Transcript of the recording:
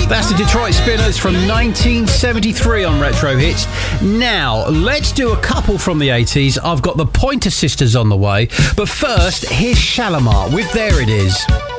That's the Detroit Spinners from 1973 on Retro Hits. Now, let's do a couple from the 80s. I've got the Pointer Sisters on the way. But first, here's Shalamar with There It Is.